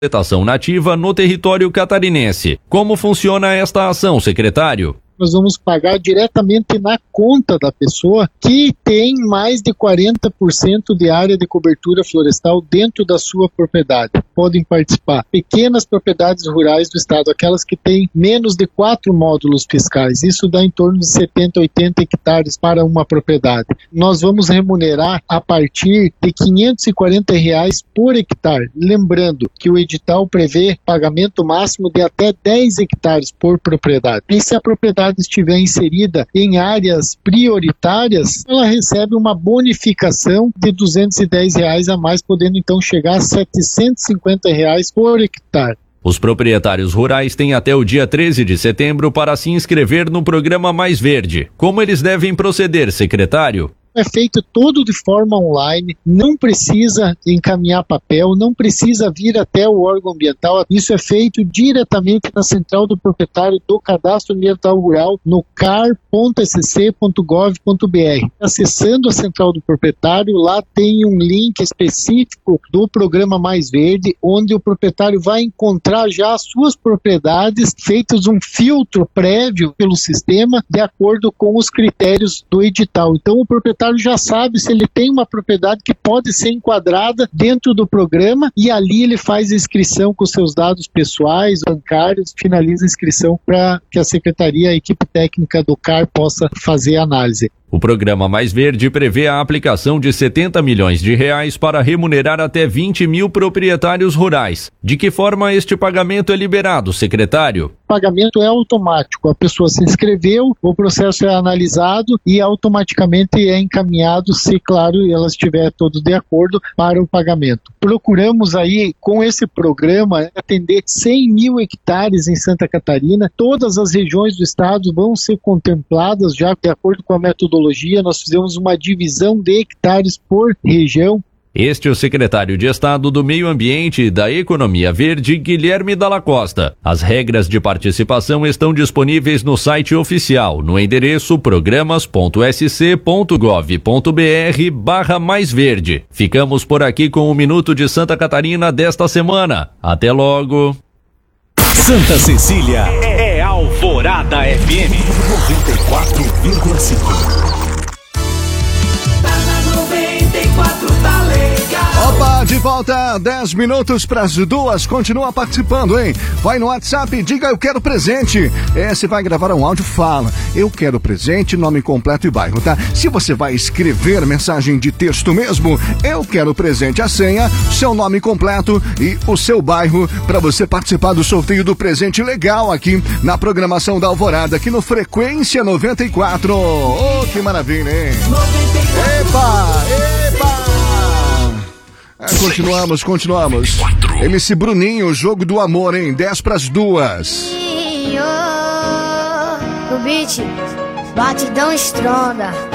vegetação nativa no território catarinense. Como funciona esta ação, secretário? Nós vamos pagar diretamente na conta da pessoa que tem mais de 40% de área de cobertura florestal dentro da sua propriedade. Podem participar pequenas propriedades rurais do estado, aquelas que têm menos de 4 módulos fiscais. Isso dá em torno de 70, 80 hectares para uma propriedade. Nós vamos remunerar a partir de R$540 por hectare. Lembrando que o edital prevê pagamento máximo de até 10 hectares por propriedade. E se a propriedade estiver inserida em áreas prioritárias, ela recebe uma bonificação de R$210 a mais, podendo então chegar a R$750 por hectare. Os proprietários rurais têm até o dia 13 de setembro para se inscrever no programa Mais Verde. Como eles devem proceder, secretário? É feito todo de forma online, não precisa encaminhar papel, não precisa vir até o órgão ambiental. Isso é feito diretamente na central do proprietário do Cadastro Ambiental Rural, no car.sc.gov.br. Acessando a central do proprietário, lá tem um link específico do programa Mais Verde, onde o proprietário vai encontrar já as suas propriedades, feitos um filtro prévio pelo sistema, de acordo com os critérios do edital. Então o proprietário já sabe se ele tem uma propriedade que pode ser enquadrada dentro do programa, e ali ele faz a inscrição com seus dados pessoais, bancários, finaliza a inscrição para que a secretaria, a equipe técnica do CAR possa fazer a análise. O programa Mais Verde prevê a aplicação de R$70 milhões para remunerar até 20 mil proprietários rurais. De que forma este pagamento é liberado, secretário? O pagamento é automático. A pessoa se inscreveu, o processo é analisado e automaticamente é encaminhado, se, claro, ela estiver todo de acordo, para o pagamento. Procuramos aí, com esse programa, atender 100 mil hectares em Santa Catarina. Todas as regiões do estado vão ser contempladas já de acordo com a metodologia. Nós fizemos uma divisão de hectares por região. Este é o secretário de Estado do Meio Ambiente e da Economia Verde, Guilherme Dalla Costa. As regras de participação estão disponíveis no site oficial, no endereço programas.sc.gov.br/Mais Verde. Ficamos por aqui com o Minuto de Santa Catarina desta semana. Até logo. Santa Cecília é Alvorada FM 94,5. Opa, de volta, 10 minutos para as 2, continua participando, hein? Vai no WhatsApp e diga eu quero presente. Você vai gravar um áudio, fala, eu quero presente, nome completo e bairro, tá? Se você vai escrever mensagem de texto mesmo, eu quero presente, a senha, seu nome completo e o seu bairro para você participar do sorteio do presente legal aqui na programação da Alvorada, aqui no Frequência 94. Oh, que maravilha, hein? Epa, epa! Continuamos. MC Bruninho, Jogo do Amor, hein? 10:02. O beat, batidão estronda.